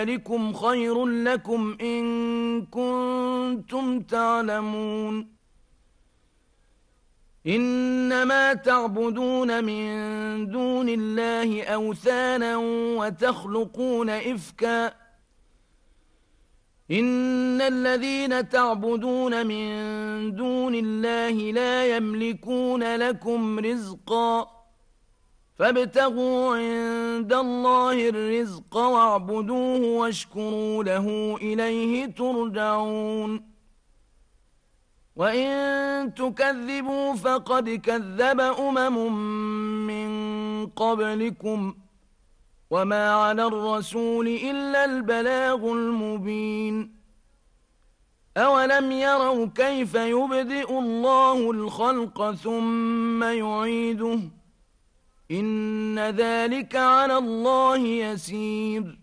ذلكم خير لكم إن كنتم تعلمون إنما تعبدون من دون الله أوثانا وتخلقون إفكا إن الذين تعبدون من دون الله لا يملكون لكم رزقا فابتغوا عند الله الرزق واعبدوه واشكروا له إليه ترجعون وإن تكذبوا فقد كذب من قبلكم وما على الرسول إلا البلاغ المبين أولم يروا كيف يبدئ الله الخلق ثم يعيده إن ذلك على الله يسير